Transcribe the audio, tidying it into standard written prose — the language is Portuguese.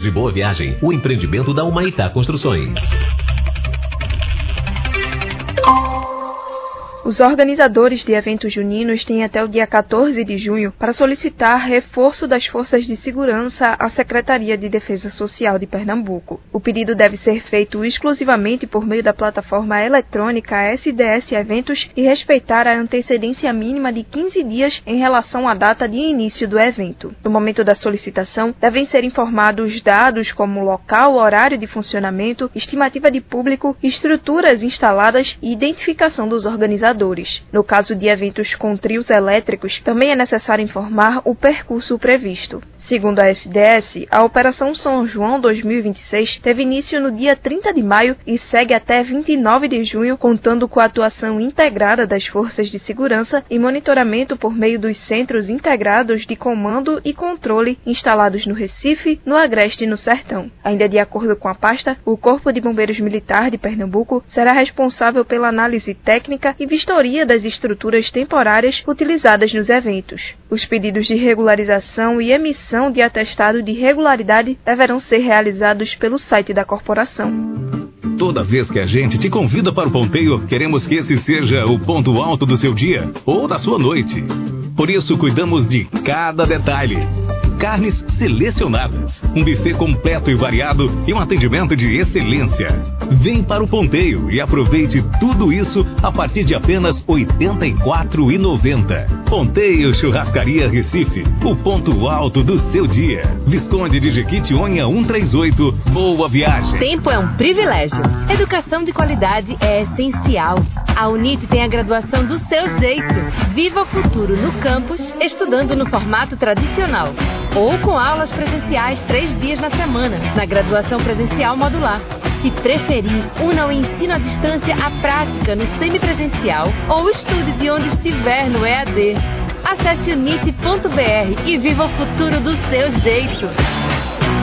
De Boa Viagem, o empreendimento da Humaitá Construções. Os organizadores de eventos juninos têm até o dia 14 de junho para solicitar reforço das forças de segurança à Secretaria de Defesa Social de Pernambuco. O pedido deve ser feito exclusivamente por meio da plataforma eletrônica SDS Eventos e respeitar a antecedência mínima de 15 dias em relação à data de início do evento. No momento da solicitação, devem ser informados dados como local, horário de funcionamento, estimativa de público, estruturas instaladas e identificação dos organizadores. No caso de eventos com trios elétricos, também é necessário informar o percurso previsto. Segundo a SDS, a Operação São João 2026 teve início no dia 30 de maio e segue até 29 de junho, contando com a atuação integrada das forças de segurança e monitoramento por meio dos Centros Integrados de Comando e Controle instalados no Recife, no Agreste e no Sertão. Ainda de acordo com a pasta, o Corpo de Bombeiros Militar de Pernambuco será responsável pela análise técnica e vistoria das estruturas temporárias utilizadas nos eventos. Os pedidos de regularização e emissão de atestado de regularidade deverão ser realizados pelo site da corporação. Toda vez que a gente te convida para o ponteio, queremos que esse seja o ponto alto do seu dia ou da sua noite. Por isso, cuidamos de cada detalhe. Carnes selecionadas, um buffet completo e variado e um atendimento de excelência. Vem para o ponteio e aproveite tudo isso a partir de apenas R$ 84,90. Ponteio Churrascaria Recife, o ponto alto do seu dia. Visconde de Jequitinhonha 138, boa viagem. Tempo é um privilégio. Educação de qualidade é essencial. A UNIT tem a graduação do seu jeito. Viva o futuro no campus, estudando no formato tradicional. Ou com aulas presenciais 3 dias na semana, na graduação presencial modular. Se preferir, una o ensino à distância à prática no semipresencial ou estude de onde estiver no EAD. Acesse unite.br e viva o futuro do seu jeito.